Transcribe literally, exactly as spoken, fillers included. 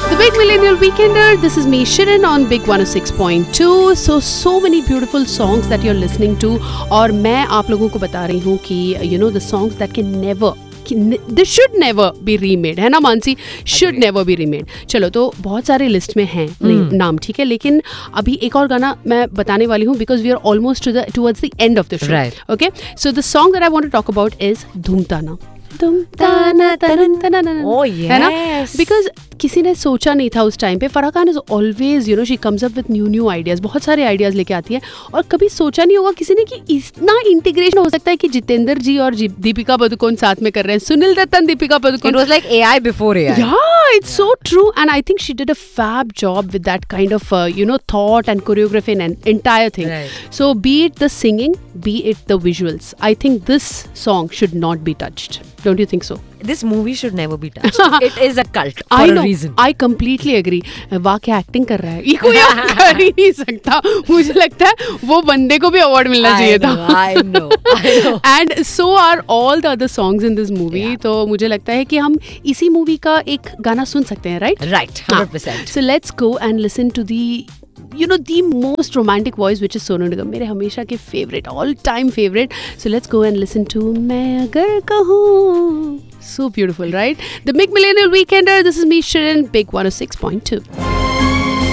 The Big Millennial Weekender. This is me, Shirin, on Big one oh six point two. So, so many beautiful songs that you're listening to. और मैं आप लोगों को बता रही हूँ कि you know the songs that can never, they should never be remade, है ना Mansi? Should never be remade. चलो तो बहुत सारे लिस्ट में हैं hmm. नाम, ठीक है, लेकिन अभी एक और गाना मैं बताने वाली हूँ because we are almost to the towards the end of the show. Right. Okay. So the song that I want to talk about is धूमताना. धूमताना Taran Taran. Oh yes. है ना? Because किसी ने सोचा नहीं था उस टाइम पे. Farah Khan is always you know she comes up with new new ideas, बहुत सारे आइडियाज लेके आती है और कभी सोचा नहीं होगा किसी ने कि इतना इंटीग्रेशन हो सकता है कि जितेंद्र जी और दीपिका पादुकोण साथ में कर रहे हैं. सुनील दत्तन, Deepika Padukone. It was like A I before A I. Yeah, it's so true, and I think she did a fab job with that kind of uh, you know thought and choreography and entire thing. Right. So be it the singing, be it the visuals, I think this song should not be touched. Don't you think so? This movie should never be touched. It is a cult for I a know, reason. I completely agree. वाह क्या acting कर रहा है, ये कोई और कर ही नहीं सकता. मुझे लगता है वो बंदे को भी अवार्ड मिलना चाहिए था. I know, I know. And so are all the other songs in this movie. Yeah. तो मुझे लगता है कि हम इसी मूवी का एक गाना सुन सकते हैं, right? Right, one hundred percent. So let's go and listen to the you know the most romantic voice, which is Sonu Nigam, मेरे हमेशा के favorite, all time favorite. So let's go and listen to मैं अगर कहूँ. So beautiful, right? The Big Millennial Weekender. This is me, Shirin, Big one oh six point two.